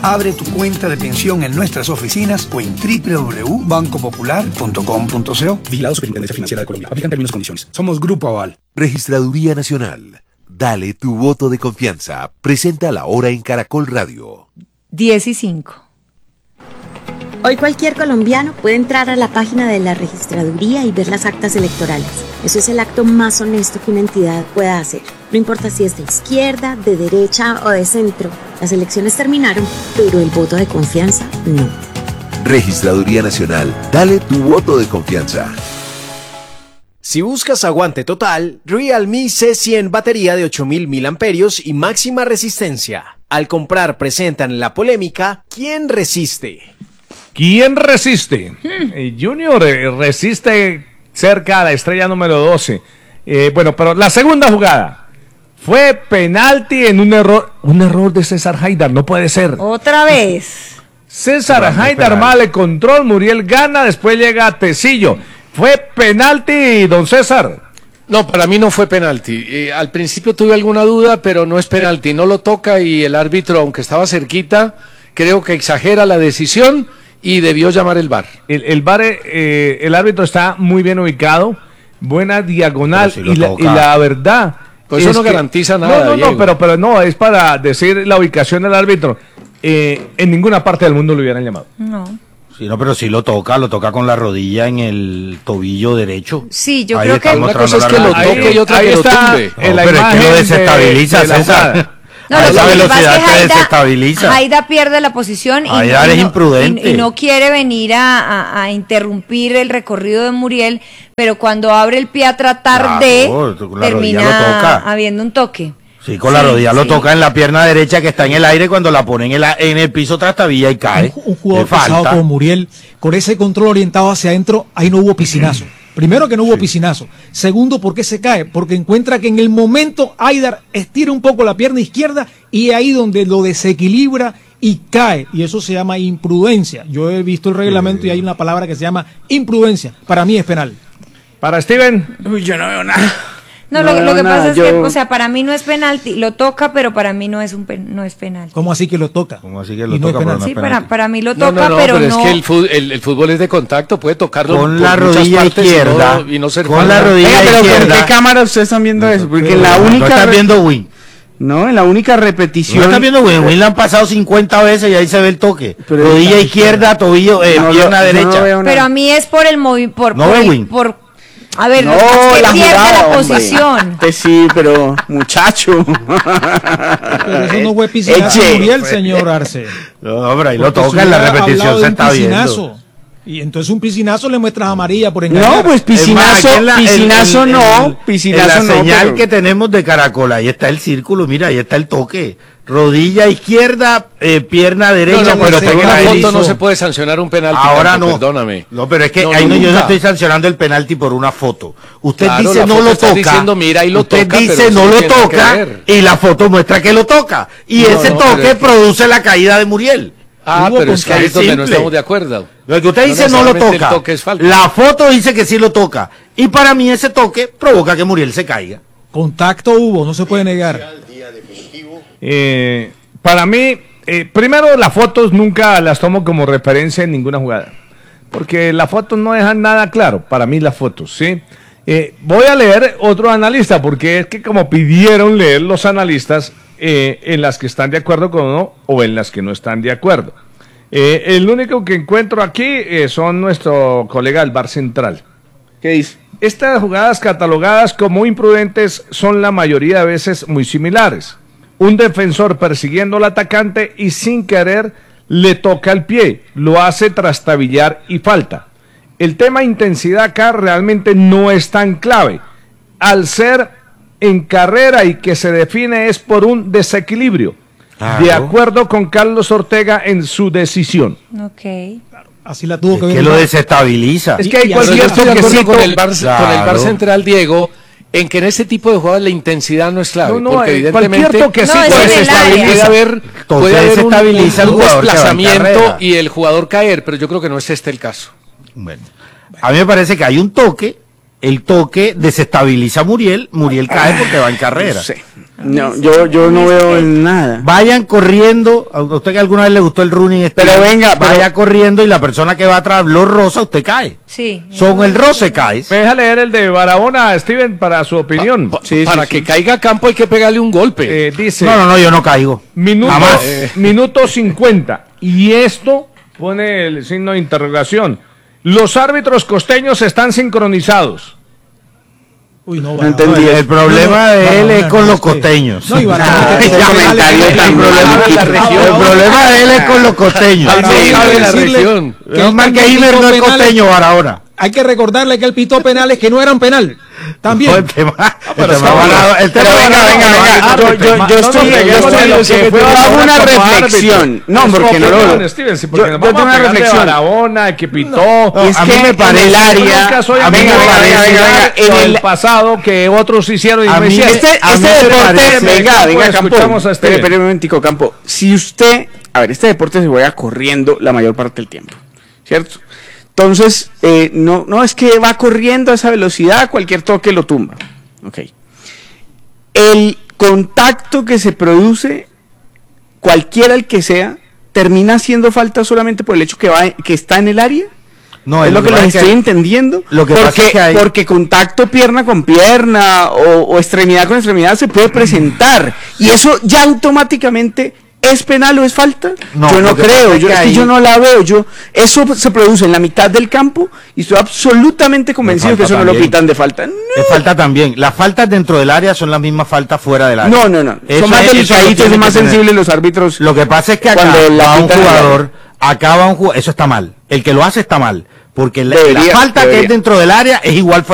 Abre tu cuenta de pensión en nuestras oficinas o en www.bancopopular.com.co. Vigilado Superintendencia Financiera de Colombia. Aplican términos y condiciones. Somos Grupo Aval. Registraduría Nacional. Dale tu voto de confianza. Presenta la hora en Caracol Radio. 10:05. Hoy cualquier colombiano puede entrar a la página de la registraduría y ver las actas electorales. Eso es el acto más honesto que una entidad pueda hacer. No importa si es de izquierda, de derecha o de centro. Las elecciones terminaron, pero el voto de confianza no. Registraduría Nacional. Dale tu voto de confianza. Si buscas aguante total, Realme C100 batería de 8000 mAh y máxima resistencia. Al comprar presentan la polémica ¿Quién resiste? ¿Quién resiste? Junior resiste cerca a la estrella número 12. Bueno, pero la segunda jugada fue penalti en un error de César Haidar, no puede ser. Otra vez. César Haidar mal el control, Muriel gana, después llega Tecillo. ¿Fue penalti, don César? No, para mí no fue penalti. Al principio tuve alguna duda, pero no es penalti. No lo toca y el árbitro, aunque estaba cerquita, creo que exagera la decisión y debió llamar el VAR. El VAR, el árbitro está muy bien ubicado, buena diagonal si y la verdad... Pues eso no garantiza nada. No, pero no, es para decir la ubicación del árbitro. En ninguna parte del mundo lo hubieran llamado. No. Sí, no, pero sí lo toca con la rodilla en el tobillo derecho. Sí, yo ahí creo que... Una cosa es que lo toque y otra que lo tumbe. Pero es que lo desestabiliza, César. No, a esa velocidad es que te desestabiliza. Haida pierde la posición es imprudente. Y no quiere venir a interrumpir el recorrido de Muriel, pero cuando abre el pie a tratar termina habiendo un toque. Sí, con la rodilla lo toca en la pierna derecha que está en el aire, cuando la ponen en el piso trastabilla y cae. Un jugador pesado como Muriel, con ese control orientado hacia adentro, ahí no hubo piscinazo. Primero que no hubo piscinazo. Segundo, ¿por qué se cae? Porque encuentra que en el momento Haidar estira un poco la pierna izquierda y ahí donde lo desequilibra y cae. Y eso se llama imprudencia. Yo he visto el reglamento y hay una palabra que se llama imprudencia. Para mí es penal. Para Steven. Uy, yo no veo nada. No, lo que pasa es que, o sea, para mí no es penalti, lo toca, pero para mí no es penal. ¿Cómo así que lo toca? ¿Cómo así que lo toca? No sí, para mí lo toca, pero es que el fútbol es de contacto, puede tocarlo con la rodilla izquierda y no ser con la rodilla izquierda. ¿Con qué cámara ustedes están viendo eso? Porque la única no están viendo Win. No, en la única repetición. No están viendo Win la han pasado 50 veces y ahí se ve el toque. Pero rodilla izquierda, tobillo, pierna derecha. Pero a mí es por el movimiento, por a ver, no, la pierde la posición. Sí, pero muchacho. Pero eso no fue piscinazo Muriel, señor Arce. No, hombre, ahí lo toca en la repetición, se está viendo. Y entonces un piscinazo le muestras amarilla por engañar. No, pues piscinazo no. En la señal que tenemos de Caracol, ahí está el círculo, mira, ahí está el toque. Rodilla izquierda, pierna derecha. Pero por una foto no se puede sancionar un penalti. Ahora no. Perdóname. No, pero es que ahí yo no estoy sancionando el penalti por una foto. Usted dice no lo toca. Diciendo, mira, y lo usted toca, dice no lo toca y la foto muestra que lo toca. Y ese toque produce la caída de Muriel. Pero es que ahí es donde no estamos de acuerdo. Lo que usted dice no lo toca. La foto dice que sí lo toca. Y para mí ese toque provoca que Muriel se caiga. Contacto hubo, no se puede negar. Para mí, primero las fotos nunca las tomo como referencia en ninguna jugada. Porque las fotos no dejan nada claro. Para mí las fotos, ¿sí? Voy a leer otro analista, porque es que como pidieron leer los analistas en las que están de acuerdo con uno o en las que no están de acuerdo. El único que encuentro aquí son nuestro colega del VAR Central. ¿Qué dice? Estas jugadas catalogadas como imprudentes son la mayoría de veces muy similares. Un defensor persiguiendo al atacante y sin querer le toca el pie, lo hace trastabillar y falta. El tema intensidad acá realmente no es tan clave. Al ser en carrera y que se define es por un desequilibrio. Claro. De acuerdo con Carlos Ortega en su decisión. Ok. Así la tuvo que ver. Que lo desestabiliza. Es que hay cualquier toquecito con el VAR Central, Diego, en que en este tipo de jugadas la intensidad no es clave. Porque evidentemente puede haber un desplazamiento y el jugador caer, pero yo creo que no es este el caso. Bueno, a mí me parece que hay un toque, el toque desestabiliza a Muriel cae porque va en carrera. Sí. No, yo no veo nada. Vayan corriendo, a usted que alguna vez le gustó el running, Pero venga, vaya corriendo y la persona que va atrás lo roza, usted cae. Sí. Son el roce cae. Deja leer el de Barahona, Steven, para su opinión. Para que caiga a campo hay que pegarle un golpe. Dice. No, yo no caigo. Minuto 50. Y esto pone el signo de interrogación. Los árbitros costeños están sincronizados. Uy, no, No entendí. El problema de él es con los costeños. No, y El problema de él es con los costeños. Es mal que Iber no es costeño, Barahona. Hay que recordarle que él pitó penales que no eran penal. También. Yo hago una reflexión. No, porque no lo. Yo tengo una reflexión. Barahona, que pitó. Es que me parece el área. A mí me parece en el pasado que otros hicieron y no hicieron. Este deporte, venga, Campo. Escuchamos a Espere un momentico, Campo. Si usted, este deporte se juega corriendo la mayor parte del tiempo, ¿cierto? Entonces, no es que va corriendo a esa velocidad, cualquier toque lo tumba. Ok. El contacto que se produce, cualquiera el que sea, termina haciendo falta solamente por el hecho que está en el área. No, es lo que les estoy entendiendo. Lo que pasa es que porque contacto pierna con pierna o extremidad con extremidad se puede presentar. Y eso ya automáticamente ¿es penal o es falta? No, yo no creo, yo no la veo. Eso se produce en la mitad del campo y estoy absolutamente convencido que eso no lo quitan de falta. No. Es falta también. Las faltas dentro del área son las mismas faltas fuera del área. No. Son más delicaditos, son más sensibles los árbitros. Lo que pasa es que acá va un jugador, eso está mal. El que lo hace está mal. Porque la falta que es dentro del área es igual